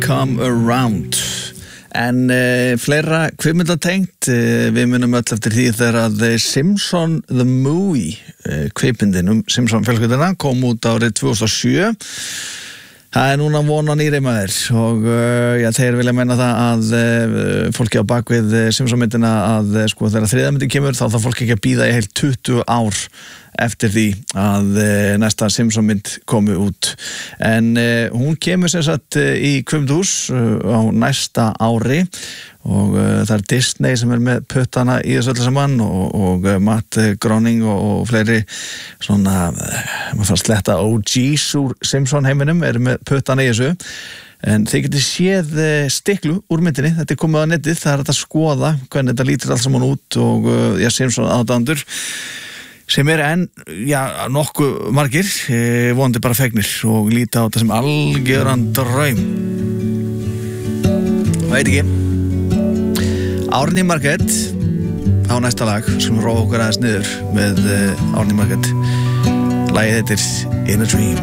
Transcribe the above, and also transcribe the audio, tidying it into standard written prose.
Come Around. En fleira kvikmyndatengt, við munum öll eftir því þegar að Simpson the Movie, kvikmyndin Simpson fjölskylduna kom út árið 2007. Það núna von á nýri maður og þeir vilja meina það að fólki á bakvið Simpson-myndina að sko þegar þriðja myndin kemur þá þarf fólk ekki að bíða í heilt 20 ár eftir því að næsta Simpson-mynd komi út. En hún kemur sem sagt í kvikmyndahús á næsta ári og það er Disney sem með puttana í þessu öllu saman og Matt Groening og fleiri svona, maður fara að sletta OGs úr Simpson heiminum með puttana í þessu. En þið getið séð stiklu úr myndinni, þetta komið á netið, það hægt að skoða hvernig þetta lítur allt saman út og Simpson aðdáendur sem enn, nokkuð margir, vonandi bara fegnir og líta á þetta sem algjöran draum. Veit ekki. Árný Margrét á næsta lag sem róa okkur aðeins niður með Árný Margrét. Lagið heitir In a Dream.